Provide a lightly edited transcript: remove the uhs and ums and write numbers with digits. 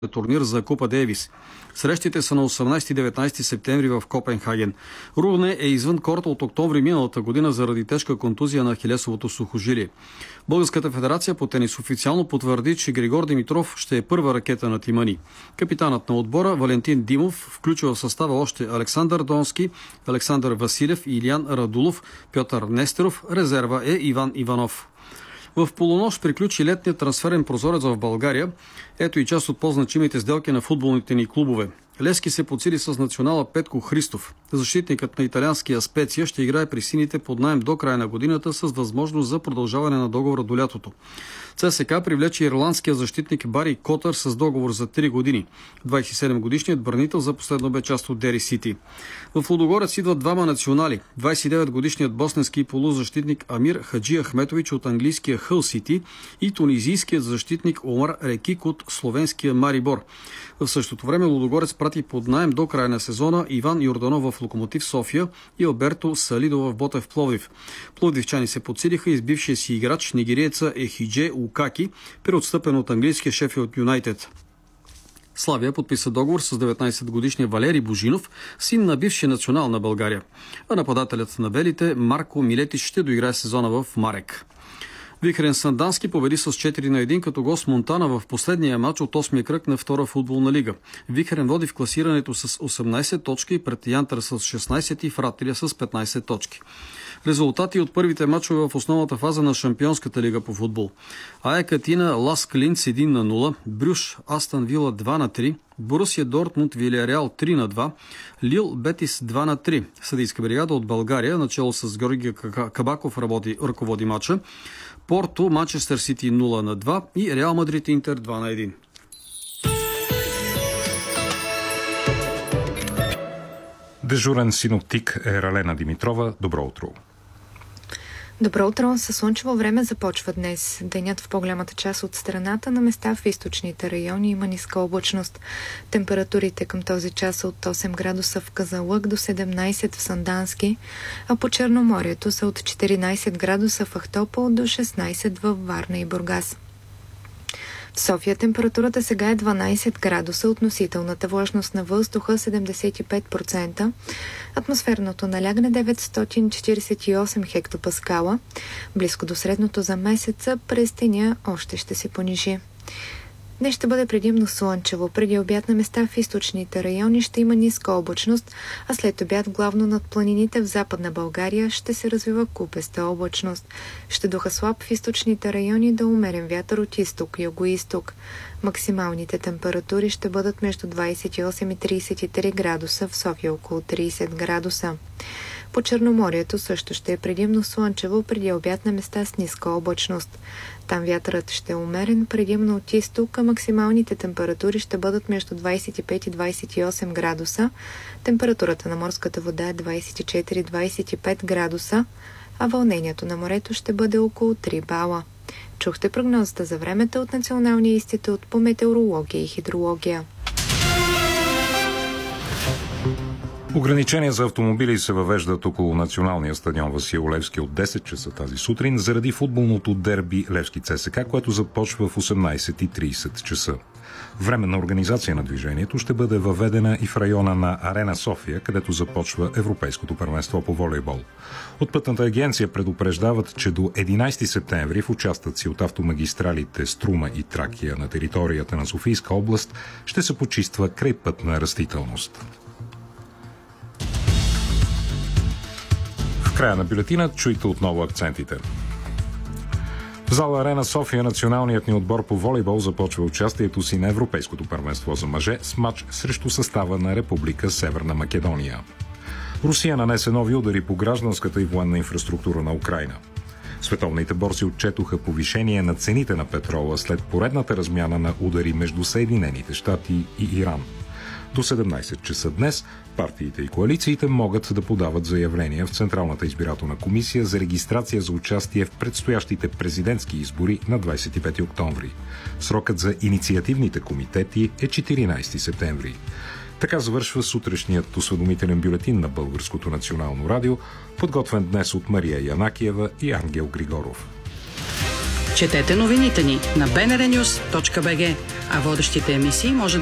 турнир за Купа Дейвис. Срещите са на 18 и 19 септември в Копенхаген. Рune е извън корта от октомври миналата година заради тежка контузия на ахилесовото сухожилие. Българската федерация по тенис официално потвърди, че Григор Димитров ще е първа ракета на тима ни. Капитанът на отбора Валентин Димов включва в състава още Александър Донски, Александър Василев и Илиян Радулов, Пьотър Нестеров, резерва е Иван Иванов. В полунощ приключи летният трансферен прозорец в България. Ето и част от по-значимите сделки на футболните ни клубове. Левски се подсили с национала Петко Христов. Защитникът на италианския Специя ще играе при сините под наем до края на годината с възможност за продължаване на договора до лятото. ЦСКА привлече ирландския защитник Бари Котър с договор за 3 години. 27-годишният бранител за последно бе част от Дери Сити. В Лудогорец идват двама национали. 29-годишният босненски полузащитник Амир Хаджи Ахметович от английския Хъл Сити и тунизийският защитник Омар Рекик от словенския Марибор. В същото време Лудогорец прати под наем до края на сезона Иван Йорданов в Локомотив София и Алберто Салидо в Ботев Пловдив. Пловдивчани се подсилиха и с бившия си играч нигериеца Ехидже Укаки, преотстъпен от английския Шефилд Юнайтед. Славия подписа договор с 19-годишния Валери Божинов, син на бившия национал на България. А нападателят на белите Марко Милетич ще доиграе сезона в Марек. Вихрен Сандански победи с 4-1 като гост Монтана в последния матч от 8-я кръг на втора футболна лига. Вихрен води в класирането с 18 точки, пред Янтър с 16 и Фратрия с 15 точки. Резултати от първите матчове в основната фаза на Шампионската лига по футбол. АЕК Атина Ласк Линц 1-0, Брюш Астън Вила 2-3, Борусия Дортмунд Вилиареал 3-2, Лил Бетис 2-3. Съдийска бригада от България, начало с Георги Кабаков ръководи матча. Порто Манчестър Сити 0-2 и Реал Мадрид Интер 2-1. Дежурен синоптик е Ралена Димитрова. Добро утро! Добро утро! Със слънчево време започва днес. Денят в по-голямата част от страната, на места в източните райони има ниска облачност. Температурите към този час са от 8 градуса в Казанлък до 17 в Сандански, а по Черноморието са от 14 градуса в Ахтопол до 16 в Варна и Бургас. В София температурата сега е 12 градуса, относителната влажност на въздуха 75%, атмосферното налягане 948 хектопаскала, близко до средното за месеца, през деня още ще се понижи. Днес ще бъде предимно слънчево. Преди обяд на места в източните райони ще има ниска облачност, а след обяд главно над планините в Западна България ще се развива купеста облачност. Ще духа слаб в източните райони до умерен вятър от изток и югоизток. Максималните температури ще бъдат между 28 и 33 градуса, в София около 30 градуса. По Черноморието също ще е предимно слънчево, преди обяд на места с ниска облачност. Там вятърът ще е умерен, предимно от изток, а максималните температури ще бъдат между 25 и 28 градуса. Температурата на морската вода е 24-25 градуса, а вълнението на морето ще бъде около 3 бала. Чухте прогнозата за времето от Националния институт по метеорология и хидрология. Ограничения за автомобили се въвеждат около националния стадион Васил Левски от 10 часа тази сутрин заради футболното дерби Левски ЦСКА, което започва в 18:30 часа. Временна организация на движението ще бъде въведена и в района на Арена София, където започва Европейското първенство по волейбол. От Пътната агенция предупреждават, че до 11 септември в участъци от автомагистралите Струма и Тракия на територията на Софийска област ще се почиства крайпътна растителност. В края на бюлетина чуйте отново акцентите. В зала Арена София националният ни отбор по волейбол започва участието си на Европейското първенство за мъже с матч срещу състава на Република Северна Македония. Русия нанесе нови удари по гражданската и военна инфраструктура на Украйна. Световните борси отчетоха повишение на цените на петрола след поредната размяна на удари между Съединените щати и Иран. До 17 часа днес партиите и коалициите могат да подават заявления в Централната избирателна комисия за регистрация за участие в предстоящите президентски избори на 25 октомври. Срокът за инициативните комитети е 14 септември. Така завършва сутрешният осведомителен бюлетин на Българското национално радио, подготвен днес от Мария Янакиева и Ангел Григоров. Четете новините ни на bnrnews.bg. а водещите емисии може